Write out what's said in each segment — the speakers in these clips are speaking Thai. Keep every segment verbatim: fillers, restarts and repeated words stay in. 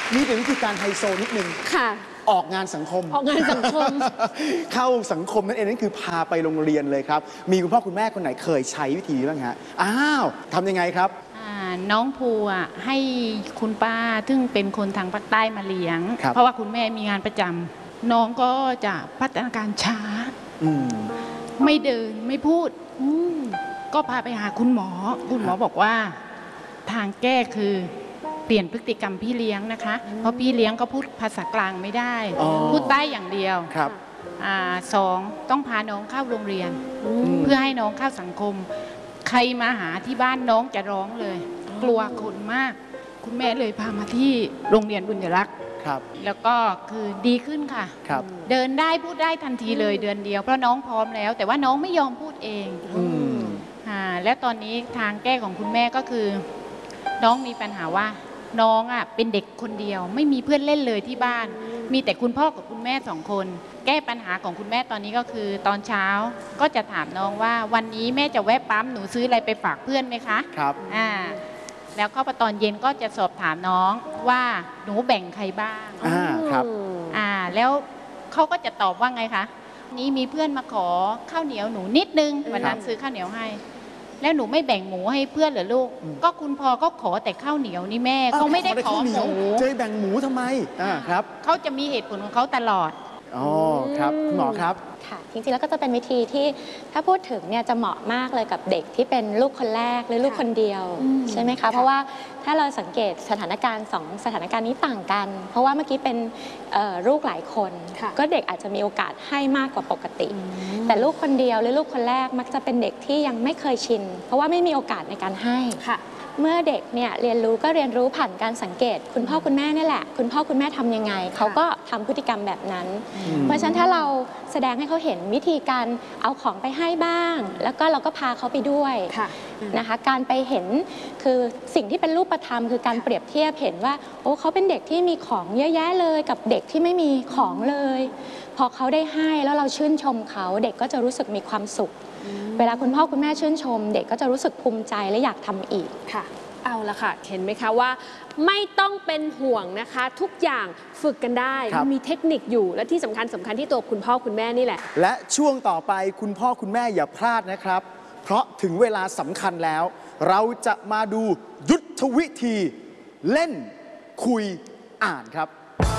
นี่เป็นวิธีการไฮโซนิดนึงค่ะออกงานสังคมออกงานสังคมเข้าสังคมนั่นเองนั่นคือพาไปโรงเรียนเลยครับมีคุณพ่อคุณแม่คนไหนเคยใช้วิธีนี้บ้างฮะอ้าวทำยังไงครับน้องภูอ่ะให้คุณป้าซึ่งเป็นคนทางภาคใต้มาเลี้ยงเพราะว่าคุณแม่มีงานประจำน้องก็จะพัฒนาการช้าไม่เดินไม่พูดก็พาไปหาคุณหมอคุณหมอบอกว่าทางแก้คือเปลี่ยนพฤติกรรมพี่เลี้ยงนะคะเพราะพี่เลี้ยงก็พูดภาษากลางไม่ได้พูดใต้อย่างเดียวครับสองต้องพาน้องเข้าโรงเรียนเพื่อให้น้องเข้าสังคมใครมาหาที่บ้านน้องจะร้องเลยกลัวคนมากคุณแม่เลยพามาที่โรงเรียนบุญยรักษ์ครับแล้วก็คือดีขึ้นค่ะครับเดินได้พูดได้ทันทีเลยเดือนเดียวเพราะน้องพร้อมแล้วแต่ว่าน้องไม่ยอมพูดเองอ่าและตอนนี้ทางแก้ของคุณแม่ก็คือน้องมีปัญหาว่าน้องอ่ะเป็นเด็กคนเดียวไม่มีเพื่อนเล่นเลยที่บ้านมีแต่คุณพ่อกับคุณแม่สองคนแก้ปัญหาของคุณแม่ตอนนี้ก็คือตอนเช้าก็จะถามน้องว่าวันนี้แม่จะแวะปั๊มหนูซื้ออะไรไปฝากเพื่อนไหมคะครับอ่าแล้วก็พอตอนเย็นก็จะสอบถามน้องว่าหนูแบ่งใครบ้างอ่าครับอ่าแล้วเขาก็จะตอบว่าไงคะนี้มีเพื่อนมาขอข้าวเหนียวหนูนิดนึงวันนั้นซื้อข้าวเหนียวให้แล้วหนูไม่แบ่งหมูให้เพื่อนเหรอลูกก็คุณพ่อก็ขอแต่ข้าวเหนียวนี่แม่เขาไม่ได้ขอหมูจะแบ่งหมูทำไมอ่าครับเขาจะมีเหตุผลของเขาตลอดอ๋อครับคุณหมอครับค่ะจริงๆแล้วก็จะเป็นวิธีที่ถ้าพูดถึงเนี่ยจะเหมาะมากเลยกับเด็กที่เป็นลูกคนแรกหรือลูกคนเดียวใช่ไหมคะเพราะว่าถ้าเราสังเกตสถานการณ์สองสถานการณ์นี้ต่างกันเพราะว่าเมื่อกี้เป็นลูกหลายคนก็เด็กอาจจะมีโอกาสให้มากกว่าปกติแต่ลูกคนเดียวหรือลูกคนแรกมักจะเป็นเด็กที่ยังไม่เคยชินเพราะว่าไม่มีโอกาสในการให้เมื่อเด็กเนี่ยเรียนรู้ก็เรียนรู้ผ่านการสังเกตคุณพ่อคุณแม่นี่แหละคุณพ่อคุณแม่ทำยังไงเขาก็ทำพฤติกรรมแบบนั้นเพราะฉะนั้นถ้าเราแสดงให้เขาเห็นวิธีการเอาของไปให้บ้างแล้วก็เราก็พาเขาไปด้วยนะคะการไปเห็นคือสิ่งที่เป็นรูปธรรมคือการเปรียบเทียบเห็นว่าโอ้เขาเป็นเด็กที่มีของเยอะแยะเลยกับเด็กที่ไม่มีของเลยพอเขาได้ให้แล้วเราชื่นชมเขาเด็กก็จะรู้สึกมีความสุขเวลาคุณพ่อคุณแม่ชื่นชมเด็กก็จะรู้สึกภูมิใจและอยากทำอีกค่ะเอาละค่ะเห็นไหมคะว่าไม่ต้องเป็นห่วงนะคะทุกอย่างฝึกกันได้มีเทคนิคอยู่และที่สำคัญสำคัญที่ตัวคุณพ่อคุณแม่นี่แหละและช่วงต่อไปคุณพ่อคุณแม่อย่าพลาดนะครับเพราะถึงเวลาสำคัญแล้วเราจะมาดูยุทธวิธีเล่นคุยอ่านครับ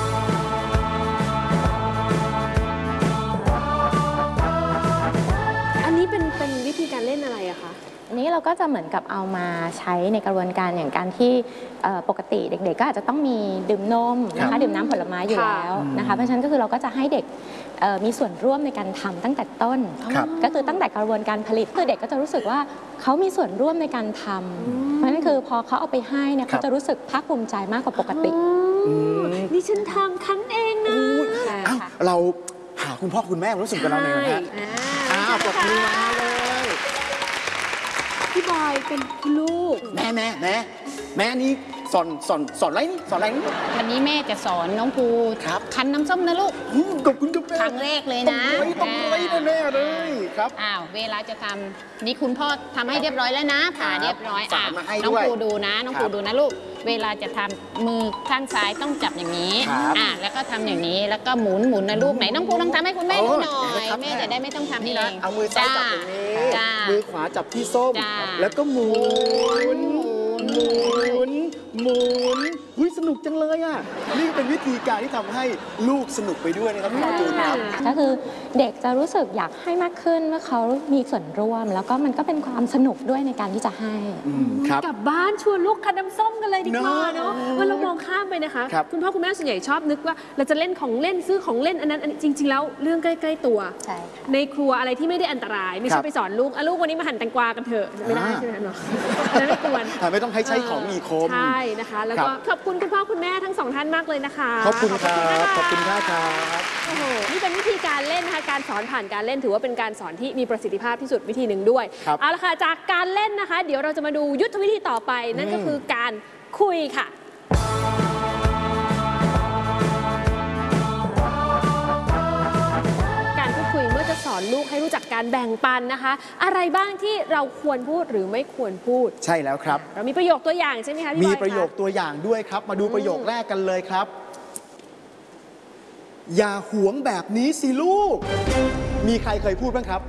เป็นเป็นวิธีการเล่นอะไรอะคะอันนี้เราก็จะเหมือนกับเอามาใช้ในกระบวนการอย่างการที่ปกติเด็กๆก็อาจจะต้องมีดื่มนมนะคะดื่มน้ำผลไม้อยู่แล้วนะคะเพราะฉะนั้นก็คือเราก็จะให้เด็กมีส่วนร่วมในการทำตั้งแต่ต้นก็คือตั้งแต่กระบวนการผลิตคือเด็กก็จะรู้สึกว่าเขามีส่วนร่วมในการทำเพราะฉะนั้นคือพอเขาเอาไปให้เนี่ยเขาจะรู้สึกภาคภูมิใจมากกว่าปกตินี่ฉันทำคั้นเองนะเราหาคุณพ่อคุณแม่รู้สึกกับเราเลยนะฮะอ้าวปรบมือมาเลยพี่บอยเป็นลูกแม่แม่แม่แม่นี่สอนสอนสอนอะไรนี่สอนอะไรนี่วันนี้แม่จะสอนน้องภูครับคั้นน้ำส้มนะลูกขอบคุณครับแม่ครั้งแรกเลยนะต้องร้อยแน่ๆเลยครับอ้าวเวลาจะทำนี่คุณพ่อทำให้เรียบร้อยแล้วนะผ่าเรียบร้อยอ่ะน้องภูดูนะน้องภูดูนะลูกเวลาจะทำมือข้างซ้ายต้องจับอย่างนี้อ่ะแล้วก็ทำอย่างนี้แล้วก็หมุนหมุนนะลูกไหนน้องภูลองทำให้คุณแม่ดูหน่อยแม่จะได้ไม่ต้องทำเองเอามือซ้ายจับอย่างนี้มือขวาจับที่ส้มแล้วก็หมุนหมุนหมุนหุ้ยสนุกจังเลยอ่ะนี่เป็นวิธีการที่ทำให้ลูกสนุกไปด้วยนะครับพี่หมอจูนครับก็คือเด็กจะรู้สึกอยากให้มากขึ้นเมื่อเขามีส่วนร่วมแล้วก็มันก็เป็นความสนุกด้วยในการที่จะให้กลับบ้านชวนลูกคั้นน้ำส้มกันเลยดีกว่าเนาะว่าเรามองข้ามไปนะคะคุณพ่อคุณแม่ส่วนใหญ่ชอบนึกว่าเราจะเล่นของเล่นซื้อของเล่นอันนั้นจริงๆแล้วเรื่องใกล้ๆตัวในครัวอะไรที่ไม่ได้อันตรายไม่ใช่ไปสอนลูกลูกวันนี้มาหั่นแตงกวากันเถอะไม่ได้ใช่ไหมเนาะไม่ควรไม่ต้องให้ใช้ของมีคมใช่นะคะแล้วก็ขอบคุณคุณพ่อคุณแม่ทั้งสองท่านมากเลยนะคะขอบคุณครับขอบคุณครับโอ้โหนี่เป็นวิธีการเล่นนะคะการสอนผ่านการเล่นถือว่าเป็นการสอนที่มีประสิทธิภาพที่สุดวิธีหนึ่งด้วยเอาละค่ะจากการเล่นนะคะเดี๋ยวเราจะมาดูยุทธวิธีต่อไปนั่นก็คือการคุยค่ะการพูดคุยเมื่อจะสอนลูกให้รู้จักการการแบ่งปันนะคะ อะไรบ้างที่เราควรพูดหรือไม่ควรพูดใช่แล้วครับเรามีประโยคตัวอย่างใช่ไหมคะพี่บอยมีประโยคตัวอย่างด้วยครับ มาดูประโยคแรกกันเลยครับ อย่าหวงแบบนี้สิลูก มีใครเคยพูดบ้างครับ